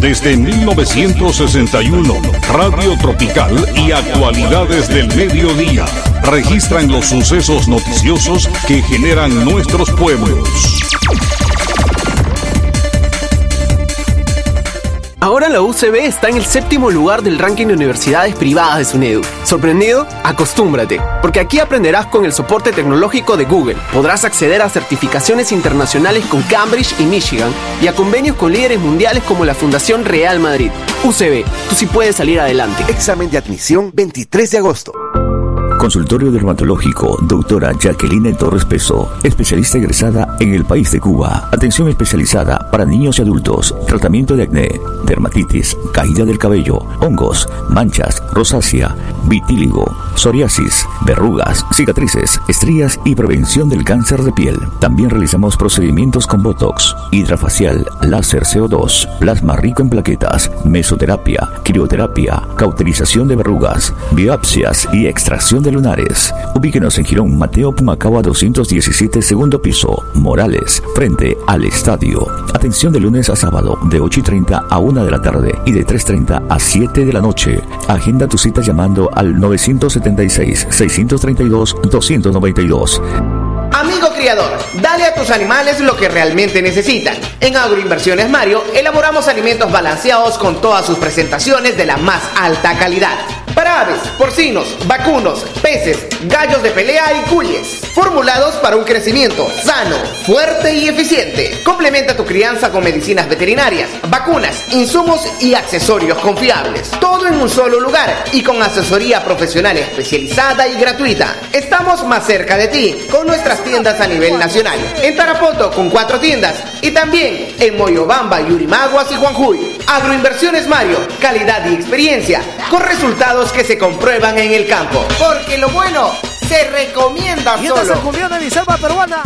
Desde 1961, Radio Tropical y Actualidades del Mediodía registran los sucesos noticiosos que generan nuestros pueblos. Ahora la UCB está en el 7º lugar del ranking de universidades privadas de SUNEDU. ¿Sorprendido? Acostúmbrate, porque aquí aprenderás con el soporte tecnológico de Google. Podrás acceder a certificaciones internacionales con Cambridge y Michigan y a convenios con líderes mundiales como la Fundación Real Madrid. UCB, tú sí puedes salir adelante. Examen de admisión 23 de agosto. Consultorio Dermatológico, doctora Jacqueline Torres Peso, especialista egresada en el país de Cuba. Atención especializada para niños y adultos, tratamiento de acné, dermatitis, caída del cabello, hongos, manchas, rosácea, vitíligo, psoriasis, verrugas, cicatrices, estrías y prevención del cáncer de piel. También realizamos procedimientos con botox, hidrafacial, láser CO2, plasma rico en plaquetas, mesoterapia, crioterapia, cauterización de verrugas, biopsias y extracción de lunares. Ubíquenos en Girón Mateo Pumacahua 217, segundo piso, Morales, frente al estadio. Atención de lunes a sábado de 8:30 a 1 de la tarde y de 3:30 a 7 de la noche. Agenda tu cita llamando al 976-632-292. Amigo criador, dale a tus animales lo que realmente necesitan. En Agroinversiones Mario elaboramos alimentos balanceados con todas sus presentaciones de la más alta calidad. Para aves, porcinos, vacunos, peces, gallos de pelea y cuyes. Formulados para un crecimiento sano, fuerte y eficiente. Complementa tu crianza con medicinas veterinarias, vacunas, insumos y accesorios confiables. Todo en un solo lugar y con asesoría profesional especializada y gratuita. Estamos más cerca de ti con nuestras tiendas a nivel nacional. En Tarapoto con 4 tiendas y también en Moyobamba, Yurimaguas y Juanjuy. Agroinversiones Mario, calidad y experiencia con resultados que se comprueban en el campo. Porque lo bueno se recomienda solo. Y esta es el cumbión de mi selva peruana.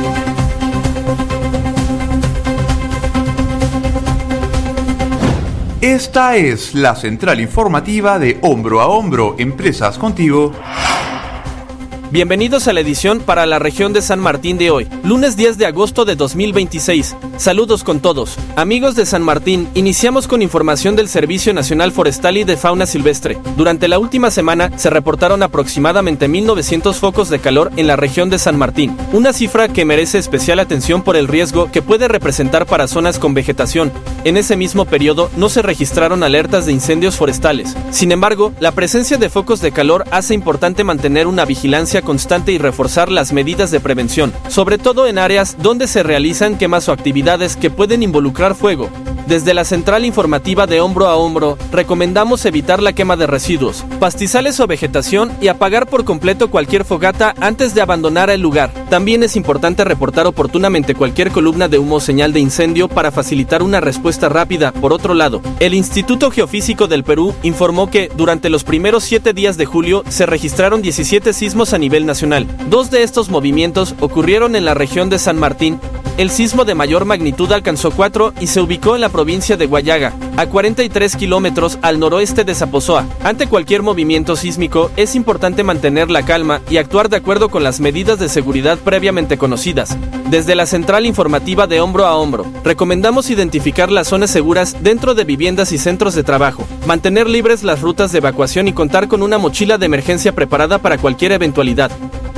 Esta es la central informativa de Hombro a Hombro, Empresas Contigo. Bienvenidos a la edición para la región de San Martín de hoy, lunes 10 de agosto de 2026. Saludos con todos. Amigos de San Martín, iniciamos con información del Servicio Nacional Forestal y de Fauna Silvestre. Durante la última semana se reportaron aproximadamente 1.900 focos de calor en la región de San Martín, una cifra que merece especial atención por el riesgo que puede representar para zonas con vegetación. En ese mismo periodo no se registraron alertas de incendios forestales. Sin embargo, la presencia de focos de calor hace importante mantener una vigilancia constante y reforzar las medidas de prevención, sobre todo en áreas donde se realizan quemas o actividades que pueden involucrar fuego. Desde la central informativa de Hombro a Hombro, recomendamos evitar la quema de residuos, pastizales o vegetación y apagar por completo cualquier fogata antes de abandonar el lugar. También es importante reportar oportunamente cualquier columna de humo o señal de incendio para facilitar una respuesta rápida. Por otro lado, el Instituto Geofísico del Perú informó que durante los primeros 7 días de julio se registraron 17 sismos a nivel nacional. 2 de estos movimientos ocurrieron en la región de San Martín. El sismo de mayor magnitud alcanzó 4 y se ubicó en la provincia de Huallaga, a 43 kilómetros al noroeste de Zaposoa. Ante cualquier movimiento sísmico, es importante mantener la calma y actuar de acuerdo con las medidas de seguridad previamente conocidas. Desde la central informativa de Hombro a Hombro, recomendamos identificar las zonas seguras dentro de viviendas y centros de trabajo, mantener libres las rutas de evacuación y contar con una mochila de emergencia preparada para cualquier eventualidad.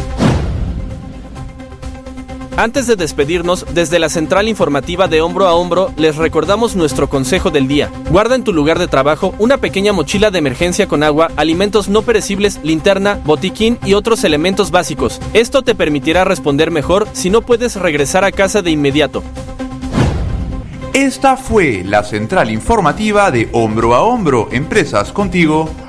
Antes de despedirnos, desde la central informativa de Hombro a Hombro, les recordamos nuestro consejo del día. Guarda en tu lugar de trabajo una pequeña mochila de emergencia con agua, alimentos no perecibles, linterna, botiquín y otros elementos básicos. Esto te permitirá responder mejor si no puedes regresar a casa de inmediato. Esta fue la central informativa de Hombro a Hombro, Empresas Contigo.